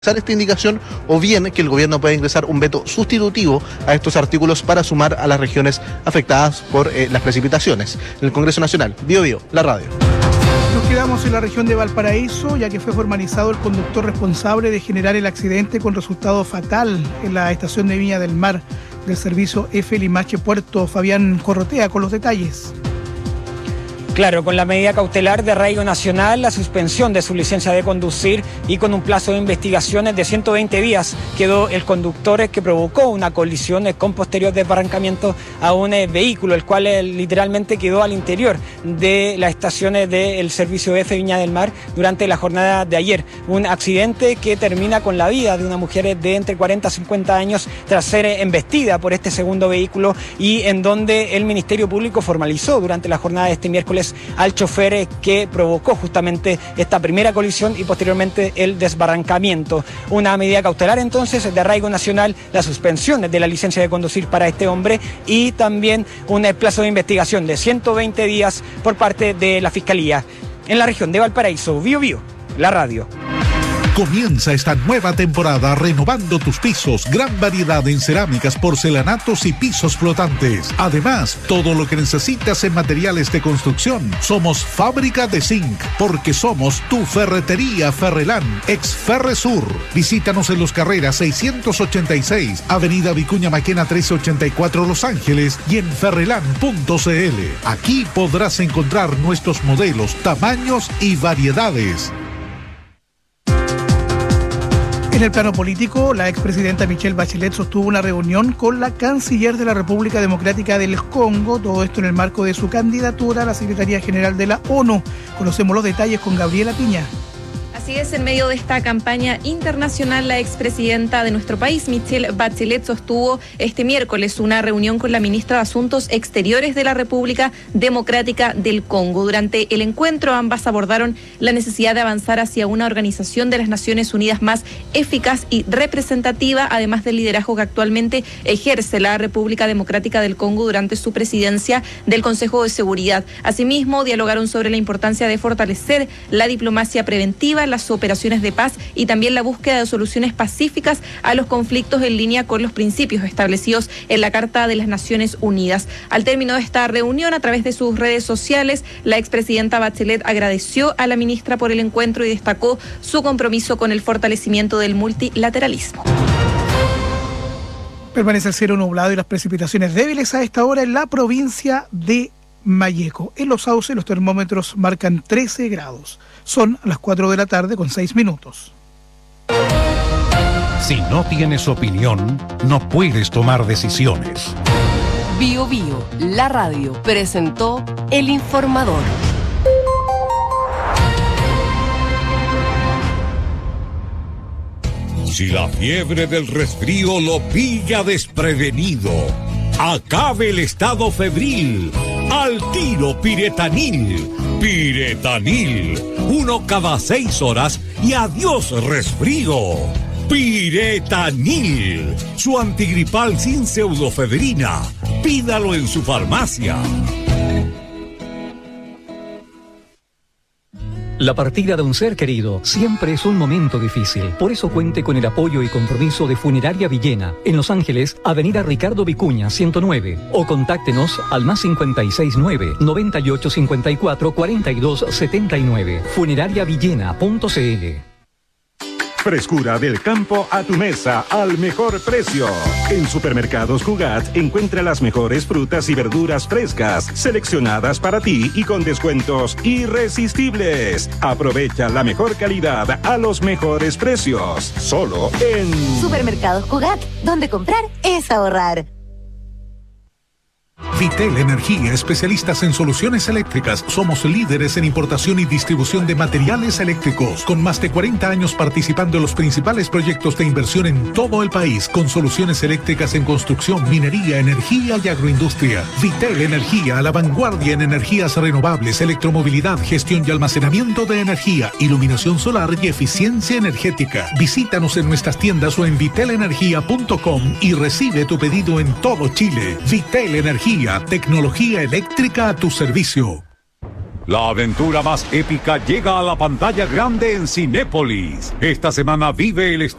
esta indicación, o bien que el gobierno pueda ingresar un veto sustitutivo a estos artículos para sumar a las regiones afectadas por las precipitaciones. En el Congreso Nacional, Bío Bío, la radio. Nos quedamos en la región de Valparaíso, ya que fue formalizado el conductor responsable de generar el accidente con resultado fatal en la estación de Viña del Mar del servicio F Limache Puerto. Fabián Corrotea con los detalles. Claro, con la medida cautelar de arraigo nacional, la suspensión de su licencia de conducir y con un plazo de investigaciones de 120 días quedó el conductor que provocó una colisión con posterior desbarrancamiento a un vehículo, el cual literalmente quedó al interior de las estaciones del servicio F Viña del Mar durante la jornada de ayer. Un accidente que termina con la vida de una mujer de entre 40 y 50 años tras ser embestida por este segundo vehículo y en donde el Ministerio Público formalizó durante la jornada de este miércoles al chofer que provocó justamente esta primera colisión y posteriormente el desbarrancamiento. Una medida cautelar entonces de arraigo nacional, la suspensión de la licencia de conducir para este hombre y también un plazo de investigación de 120 días por parte de la Fiscalía. En la región de Valparaíso, Bío Bío, la radio. Comienza esta nueva temporada renovando tus pisos, gran variedad en cerámicas, porcelanatos y pisos flotantes. Además, todo lo que necesitas en materiales de construcción. Somos Fábrica de Zinc, porque somos tu ferretería Ferrelán, ex Ferresur. Visítanos en Los Carreras 686, Avenida Vicuña Maquena 1384 Los Ángeles y en ferrelán.cl. Aquí podrás encontrar nuestros modelos, tamaños y variedades. En el plano político, la expresidenta Michelle Bachelet sostuvo una reunión con la canciller de la República Democrática del Congo, todo esto en el marco de su candidatura a la Secretaría General de la ONU. Conocemos los detalles con Gabriela Piña. Así es, en medio de esta campaña internacional, la expresidenta de nuestro país, Michelle Bachelet, sostuvo este miércoles una reunión con la ministra de Asuntos Exteriores de la República Democrática del Congo. Durante el encuentro, ambas abordaron la necesidad de avanzar hacia una organización de las Naciones Unidas más eficaz y representativa, además del liderazgo que actualmente ejerce la República Democrática del Congo durante su presidencia del Consejo de Seguridad. Asimismo, dialogaron sobre la importancia de fortalecer la diplomacia preventiva, las operaciones de paz y también la búsqueda de soluciones pacíficas a los conflictos en línea con los principios establecidos en la Carta de las Naciones Unidas. Al término de esta reunión, a través de sus redes sociales, la expresidenta Bachelet agradeció a la ministra por el encuentro y destacó su compromiso con el fortalecimiento del multilateralismo. Permanece el cielo nublado y las precipitaciones débiles a esta hora en la provincia de Malleco. En Los Sauces los termómetros marcan 13 grados. Son las 4 de la tarde con 6 minutos. Si no tienes opinión, no puedes tomar decisiones. Bío Bío, la radio, presentó El Informador. Si la fiebre del resfrío lo pilla desprevenido, acabe el estado febril. Al tiro Piretanil. Piretanil. 1 cada 6 horas y adiós resfrío. Piretanil. Su antigripal sin pseudofedrina. Pídalo en su farmacia. La partida de un ser querido siempre es un momento difícil. Por eso cuente con el apoyo y compromiso de Funeraria Villena, en Los Ángeles, Avenida Ricardo Vicuña, 109. O contáctenos al +569 9854 4279. Funerariavillena.cl. Frescura del campo a tu mesa al mejor precio. En Supermercados Jugat encuentra las mejores frutas y verduras frescas, seleccionadas para ti y con descuentos irresistibles. Aprovecha la mejor calidad a los mejores precios. Solo en Supermercados Jugat, donde comprar es ahorrar. Vitel Energía, especialistas en soluciones eléctricas. Somos líderes en importación y distribución de materiales eléctricos, con más de 40 años participando en los principales proyectos de inversión en todo el país, con soluciones eléctricas en construcción, minería, energía y agroindustria. Vitel Energía, a la vanguardia en energías renovables, electromovilidad, gestión y almacenamiento de energía, iluminación solar y eficiencia energética. Visítanos en nuestras tiendas o en vitelenergia.com y recibe tu pedido en todo Chile. Vitel Energía, tecnología eléctrica a tu servicio. La aventura más épica llega a la pantalla grande en Cinépolis. Esta semana vive el